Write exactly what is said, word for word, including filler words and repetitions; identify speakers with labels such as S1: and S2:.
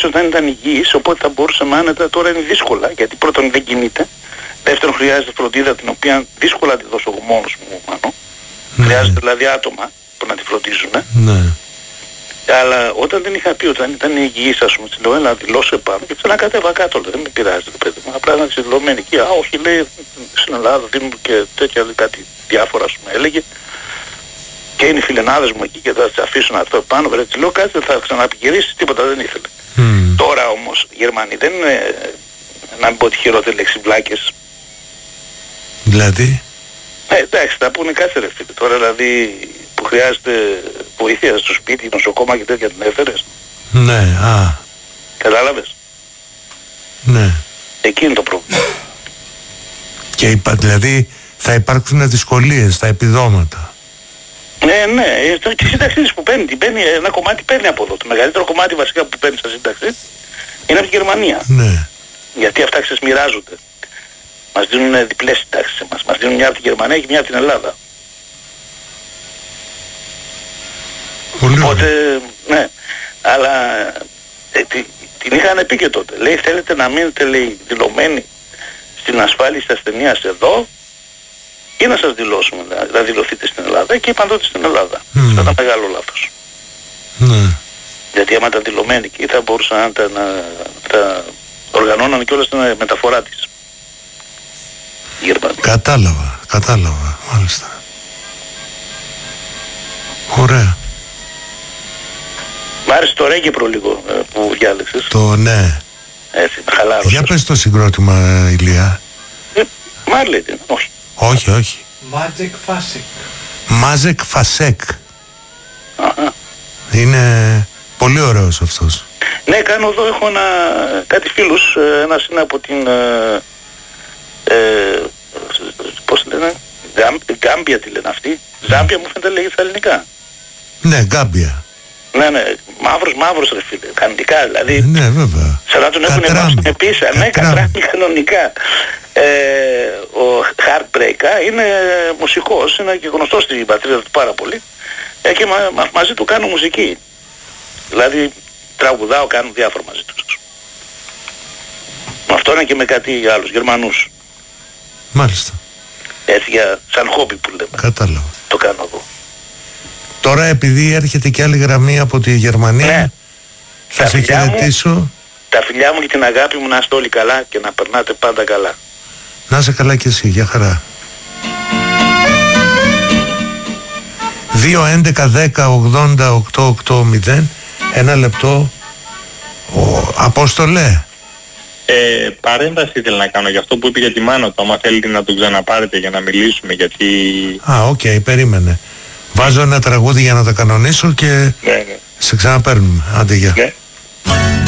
S1: όταν ήταν υγιής, οπότε θα μπορούσαμε άνετα. Τώρα είναι δύσκολα, γιατί πρώτον δεν κινείται. Δεύτερον, χρειάζεται φροντίδα, την οποία δύσκολα τη δώσω εγώ μόνος μου, Μάνο. Ναι. Χρειάζεται δηλαδή άτομα που να τη φροντίζουν.
S2: Ναι.
S1: Αλλά όταν δεν είχα πει, όταν ήταν υγιής, ας πούμε, της λέω, έλα, δηλώσω επάνω και ξανακατέβα κάτω. Δεν με πειράζει, το παιδί μου. Απλά να τη δηλωμένη εκεί. Α, όχι, λέει, στην Ελλάδα δίνουν και τέτοια, κάτι διάφορα, ας πούμε, έλεγε. Και είναι οι φιλενάδες μου εκεί και θα τις αφήσουν αυτό πάνω. Βέβαια, της λέω κάτι, δεν θα ξαναπηγυρίσει, τίποτα δεν ήθελε. Mm. Τώρα όμως οι Γερμανοί δεν είναι, να μην πω τη χειρότερη λέξη, βλάκες.
S2: Δηλαδή?
S1: Ε, εντάξει, θα πούνε κάτι ρε φίλε. Τώρα δηλαδή που χρειάζεται βοήθεια στο σπίτι, νοσοκόμα και τέτοια, την έφερες.
S2: Ναι, α.
S1: Κατάλαβες?
S2: Ναι.
S1: Εκεί είναι το πρόβλημα.
S2: Και είπα, δηλαδή θα υπάρξουν δυσκολίες στα επιδόματα.
S1: Ναι, ναι, και η σύνταξη που παίρνει, την παίρνει, ένα κομμάτι παίρνει από εδώ. Το μεγαλύτερο κομμάτι βασικά που παίρνει στα σύνταξη είναι από τη Γερμανία.
S2: Ναι.
S1: Γιατί αυτά ξεσμοιράζονται. Μας δίνουν διπλές συντάξεις εμάς. Μας δίνουν μια από τη Γερμανία και μια από την Ελλάδα.
S2: Πολύ
S1: Οπότε, ναι, αλλά ε, την, την είχαν πει και τότε. Λέει, θέλετε να μείνετε, λέει, δηλωμένοι στην ασφάλιση ασθενείας εδώ ή να σας δηλώσουμε, να, να δηλωθείτε στην Ελλάδα, και είπαν τότε στην Ελλάδα. Mm. Αυτό ήταν μεγάλο λάθος.
S2: Ναι.
S1: Γιατί άμα ήταν δηλωμένοι εκεί θα μπορούσαν να τα, να, τα οργανώναν και όλα στην μεταφορά της.
S2: Κατάλαβα, κατάλαβα, μάλιστα. Ωραία.
S1: Μ' άρεσε το Ρέγκεπρο λίγο που διάλεξες.
S2: Το ναι.
S1: Έτσι, χαλάρωσες.
S2: Για πες το συγκρότημα, Ηλία.
S1: Ε, Μάρλετ, όχι.
S2: Όχι, όχι.
S3: Μάζεκ Φάσεκ.
S2: Μάζεκ Φασέκ.
S1: Αχα.
S2: Είναι πολύ ωραίος αυτός.
S1: Ναι, κάνω εδώ, έχω ένα, κάτι φίλους, ένας είναι από την, ε, πώς λένε, Γκάμπια τη λένε αυτοί. Ζάμπια μου φαίνεται λέγεται στα ελληνικά.
S2: Ναι, Γκάμπια.
S1: Ναι, ναι, μαύρος, μαύρος ρε φίλε, κανονικά δηλαδή.
S2: Ναι, βέβαια.
S1: Σαν να τον έχουν εβάσει επίσης, ναι, κατράμι κανονικά. Ε, ο Heartbreaker είναι μουσικός, είναι και γνωστός στην πατρίδα του πάρα πολύ. Ε, και μα, μα, μαζί του κάνω μουσική. Δηλαδή τραγουδάω, κάνω διάφορα μαζί τους. Αυτό είναι και με κάτι άλλους Γερμανούς.
S2: Μάλιστα.
S1: Έτσι για σαν χόμπι που λέμε.
S2: Κατάλαβα.
S1: Το κάνω εγώ.
S2: Τώρα επειδή έρχεται και άλλη γραμμή από τη Γερμανία, ναι, θα σε χαιρετήσω.
S1: Τα φιλιά μου και την αγάπη μου, να είστε όλοι καλά και να περνάτε πάντα καλά.
S2: Να είσαι καλά κι εσύ, για χαρά. δύο έντεκα δέκα ογδόντα οκτώ οκτώ μηδέν. Ένα λεπτό. Ο Απόστολε.
S4: Ε, παρέμβαση ήθελα να κάνω για αυτό που είπε για τη μάνα του. Άμα θέλετε να τον ξαναπάρετε για να μιλήσουμε, γιατί...
S2: Α, οκ, okay, περίμενε. Βάζω ένα τραγούδι για να τα κανονίσω και
S4: ναι, ναι.
S2: σε ξαναπαίρνουμε. Άντε, γεια.
S4: Ναι.